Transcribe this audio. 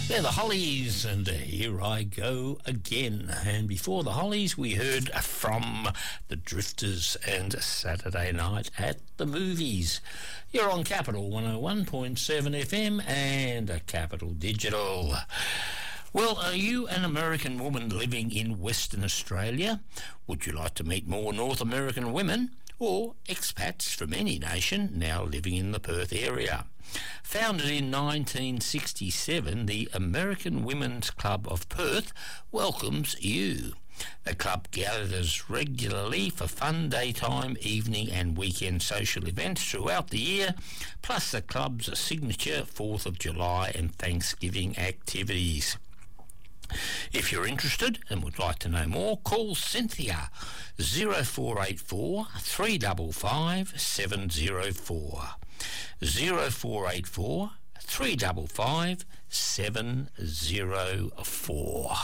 They're the Hollies, and here I go again. And before the Hollies, we heard from the Drifters and Saturday Night at the Movies. You're on Capital 101.7 FM and Capital Digital. Well, are you an American woman living in Western Australia? Would you like to meet more North American women? Or expats from any nation now living in the Perth area? Founded in 1967, the American Women's Club of Perth welcomes you. The club gathers regularly for fun daytime, evening and weekend social events throughout the year, plus the club's signature 4th of July and Thanksgiving activities. If you're interested and would like to know more, call Cynthia 0484 355 704. 0484 355 704.